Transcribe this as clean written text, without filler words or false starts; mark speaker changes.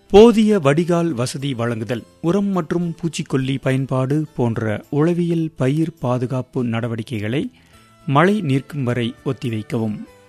Speaker 1: போதிய வடிகால் வசதி வழங்குதல், உரம் மற்றும் பூச்சிக்கொல்லி பயன்பாடு போன்ற உளவியல் பயிர் பாதுகாப்பு நடவடிக்கைகளை மழை நிற்கும் வரை ஒத்திவைக்கவும்.